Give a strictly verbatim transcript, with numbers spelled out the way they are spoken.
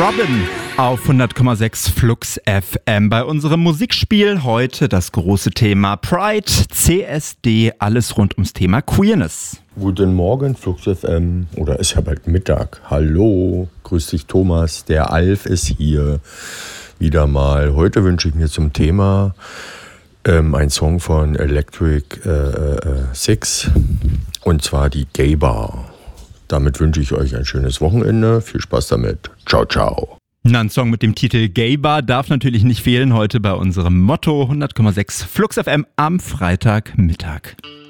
Robin auf hundert Komma sechs Flux F M. Bei unserem Musikspiel heute das große Thema Pride, C S D, alles rund ums Thema Queerness. Guten Morgen, Flux F M. Oder ist ja bald Mittag. Hallo, grüß dich Thomas, der Alf ist hier. Wieder mal. Heute wünsche ich mir zum Thema ähm, einen Song von Electric äh, äh, Six. Und zwar die Gay Bar. Damit wünsche ich euch ein schönes Wochenende. Viel Spaß damit. Ciao, ciao. Na, ein Song mit dem Titel Gay Bar darf natürlich nicht fehlen heute bei unserem Motto hundert Komma sechs Flux F M am Freitagmittag.